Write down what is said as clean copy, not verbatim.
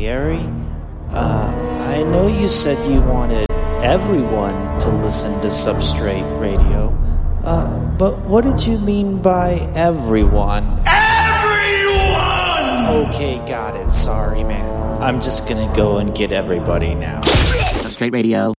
Gary. I know you said you wanted everyone to listen to Substrate Radio, but what did you mean by everyone? Everyone! Okay, got it. Sorry, man. I'm just gonna go and get everybody now. Substrate Radio.